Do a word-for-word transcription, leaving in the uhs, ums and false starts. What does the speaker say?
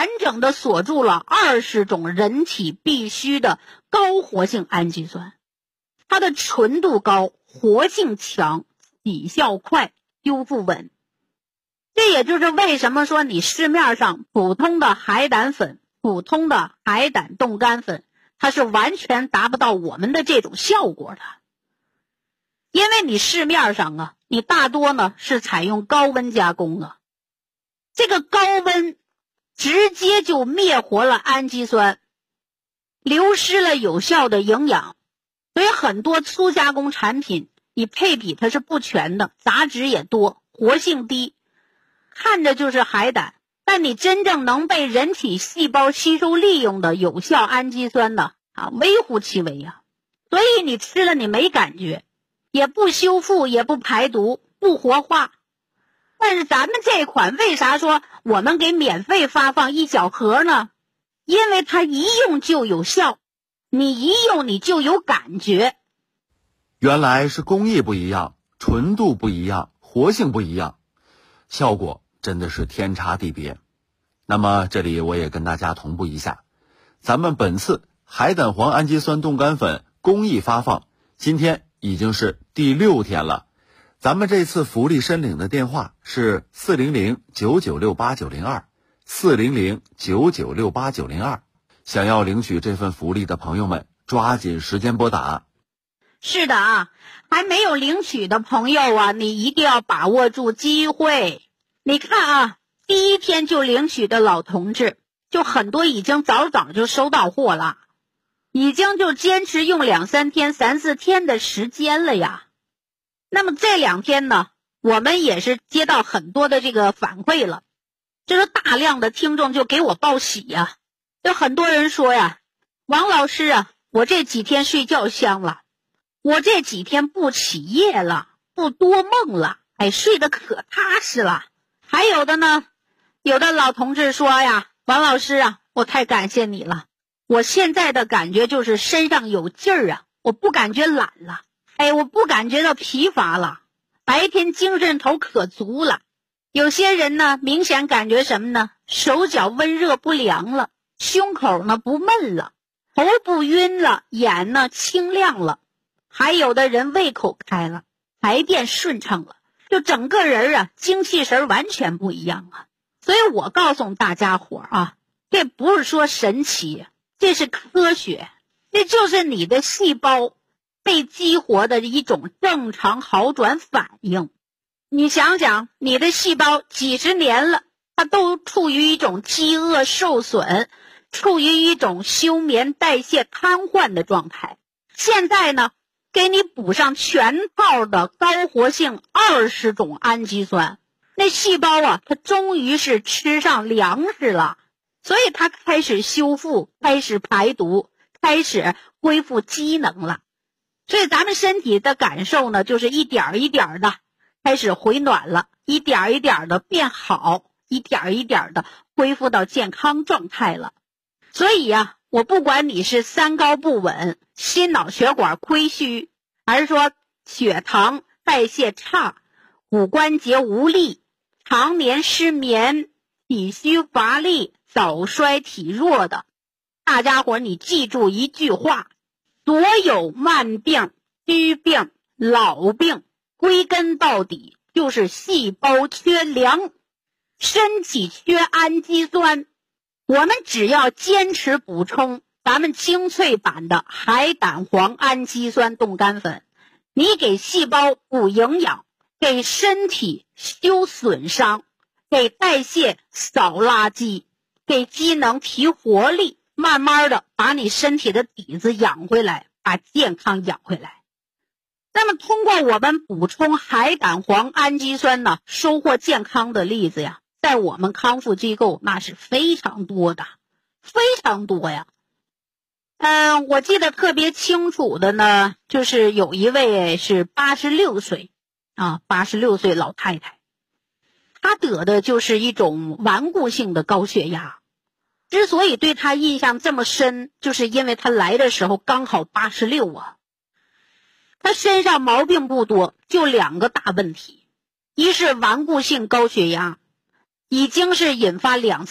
完整的锁住了二十种人体必需的高活性氨基酸，它的纯度高，活性强，起效快，修复稳。这也就是为什么说你市面上普通的海胆粉、普通的海胆冻干粉，它是完全达不到我们的这种效果的。因为你市面上啊，你大多呢是采用高温加工啊，这个高温直接就灭活了氨基酸，流失了有效的营养，所以很多粗加工产品你配比它是不全的，杂质也多，活性低，看着就是海胆，但你真正能被人体细胞吸收利用的有效氨基酸呢啊，微乎其微啊，所以你吃了你没感觉，也不修复，也不排毒，不活化。但是咱们这款为啥说我们给免费发放一小盒呢？因为它一用就有效，你一用你就有感觉。 原来是工艺不一样，纯度不一样，活性不一样，效果真的是天差地别。那么这里我也跟大家同步一下，咱们本次海胆黄氨基酸冻干粉公益发放今天已经是第六天了。咱们这次福利申领的电话是四零零九九六八九零二 四零零九九六八九零二，想要领取这份福利的朋友们抓紧时间拨打。 是的啊，还没有领取的朋友啊，你一定要把握住机会。你看啊，第一天就领取的老同志，就很多已经早早就收到货了，已经就坚持用两三天、三四天的时间了呀。那么这两天呢，我们也是接到很多的这个反馈了，就是大量的听众就给我报喜呀，有很多人说呀，王老师啊，我这几天睡觉香了，我这几天不起夜了，不多梦了，哎，睡得可踏实了。还有的呢，有的老同志说呀，王老师啊，我太感谢你了，我现在的感觉就是身上有劲儿啊，我不感觉懒了，哎，我不感觉到疲乏了，白天精神头可足了。有些人呢，明显感觉什么呢？手脚温热不凉了，胸口呢不闷了，头不晕了，眼呢清亮了，还有的人胃口开了，排便顺畅了，就整个人啊精气神完全不一样啊。所以我告诉大家伙啊，这不是说神奇，这是科学，这就是你的细胞被激活的一种正常好转反应。你想想，你的细胞几十年了，它都处于一种饥饿受损，处于一种休眠代谢瘫痪的状态。现在呢，给你补上全套的高活性二十种氨基酸，那细胞啊，它终于是吃上粮食了，所以它开始修复，开始排毒，开始恢复机能了。所以咱们身体的感受呢，就是一点一点的开始回暖了，一点一点的变好，一点一点的恢复到健康状态了。所以呀、啊，我不管你是三高不稳、心脑血管亏虚，还是说血糖代谢差、骨关节无力、常年失眠、体虚乏力、早衰体弱的，大家伙你记住一句话，所有慢病、虚病、老病归根到底就是细胞缺粮，身体缺氨基酸。我们只要坚持补充咱们精粹版的海胆黄氨基酸冻干粉，你给细胞补营养，给身体修损伤，给代谢扫垃圾，给机能提活力，慢慢的把你身体的底子养回来，把健康养回来。那么通过我们补充海胆黄氨基酸呢，收获健康的例子呀，在我们康复机构那是非常多的，非常多呀。嗯，我记得特别清楚的呢，就是有一位是八十六岁啊，八十六岁老太太，她得的就是一种顽固性的高血压。之所以对她印象这么深，就是因为她来的时候刚好八十六啊。他身上毛病不多，就两个大问题，一是顽固性高血压，已经是引发两次